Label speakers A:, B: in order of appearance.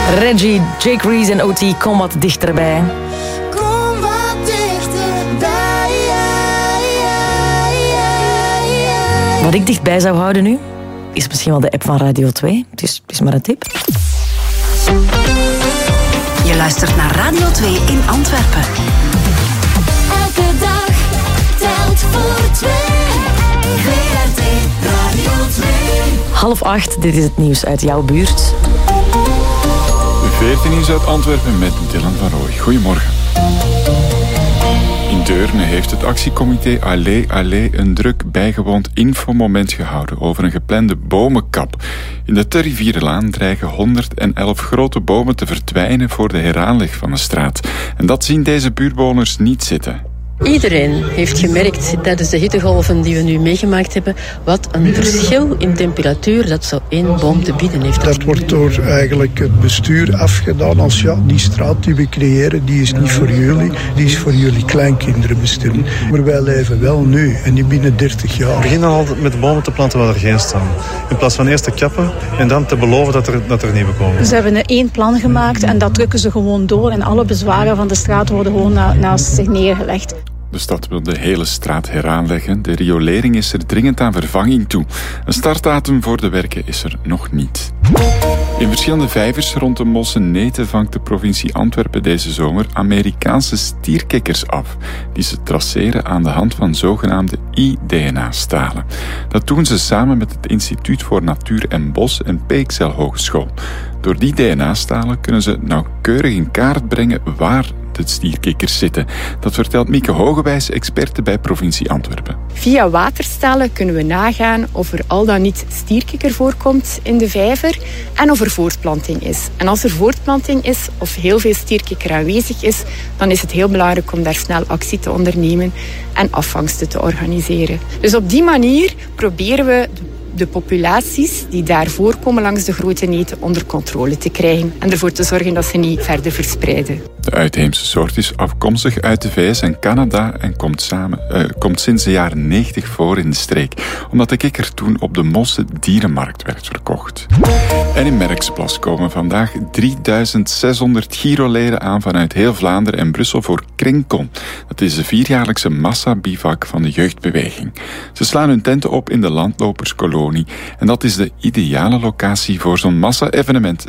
A: Reggie, Jake Reese en OT, kom wat dichterbij.
B: Kom wat dichterbij.
A: Wat ik dichtbij zou houden nu, is misschien wel de app van Radio 2. Het is maar een tip.
C: Je luistert naar Radio 2 in Antwerpen.
B: Elke dag telt voor 2. VRT Radio 2.
A: 7:30, dit is het nieuws uit jouw buurt.
D: 14 nieuws uit Antwerpen met Dylan van Rooij. Goedemorgen. In Deurne heeft het actiecomité Allee een druk bijgewoond infomoment gehouden over een geplande bomenkap. In de Terrivierenlaan dreigen 111 grote bomen te verdwijnen voor de heraanleg van de straat. En dat zien deze buurtbewoners niet zitten.
E: Iedereen heeft gemerkt tijdens de hittegolven die we nu meegemaakt hebben wat een verschil in temperatuur dat zo één boom te bieden heeft.
F: Dat wordt door eigenlijk het bestuur afgedaan als die straat die we creëren, die is niet voor jullie, die is voor jullie kleinkinderen bestemd. Maar wij leven wel nu en niet binnen 30 jaar.
G: We beginnen al met bomen te planten waar er geen staan. In plaats van eerst te kappen en dan te beloven dat er nieuwe komen.
H: Ze hebben één plan gemaakt en dat drukken ze gewoon door en alle bezwaren van de straat worden gewoon naast zich neergelegd.
D: De stad wil de hele straat heraanleggen. De riolering is er dringend aan vervanging toe. Een startdatum voor de werken is er nog niet. In verschillende vijvers rond de Mossen-Neten vangt de provincie Antwerpen deze zomer Amerikaanse stierkikkers af, die ze traceren aan de hand van zogenaamde iDNA-stalen. Dat doen ze samen met het Instituut voor Natuur en Bos en Peekcel Hogeschool. Door die DNA-stalen kunnen ze nauwkeurig in kaart brengen waar de stierkikkers zitten. Dat vertelt Mieke Hogewijs, experte bij provincie Antwerpen.
I: Via waterstalen kunnen we nagaan of er al dan niet stierkikker voorkomt in de vijver en of er voortplanting is. En als er voortplanting is of heel veel stierkikker aanwezig is, dan is het heel belangrijk om daar snel actie te ondernemen en afvangsten te organiseren. Dus op die manier proberen we de populaties die daar voorkomen langs de grote neten onder controle te krijgen en ervoor te zorgen dat ze niet verder verspreiden.
D: De uitheemse soort is afkomstig uit de VS en Canada en komt sinds de jaren 90 voor in de streek, omdat de kikker toen op de Mosse Dierenmarkt werd verkocht. En in Merksplas komen vandaag 3600 Giro-leden aan vanuit heel Vlaanderen en Brussel voor Kringkon. Dat is de 4-jaarlijkse massa-bivak van de jeugdbeweging. Ze slaan hun tenten op in de landloperskolonie en dat is de ideale locatie voor zo'n massa-evenement,